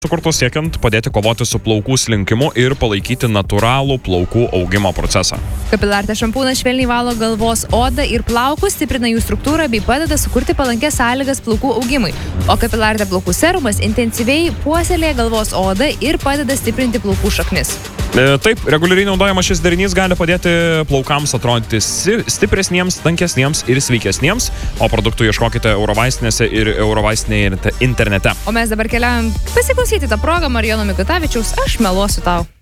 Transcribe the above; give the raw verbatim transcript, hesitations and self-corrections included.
sukurtos siekiant padėti kovoti su plaukų slinkimu ir palaikyti natūralų plaukų augimo procesą. Kapilarte šampūnas švelniai valo galvos odą ir plaukus, stiprina jų struktūrą bei padeda sukurti palankės sąlygas plaukų augimui. O Kapilarte plaukų serumas intensyviai puoselėja galvos odą ir padeda stiprinti plaukų šaknis. E, taip, reguliariai naudojamas šis derinys gali padėti plaukams atrodyti stipresniems, tankesniems ir sveikesniems, o produktų ieškokite Eurovaistinėse ir Eurovaistinėje internete. O mes dabar keliaujam pasiklausyti tą progą Marijono Mikutavičiaus Aš meluosiu tau.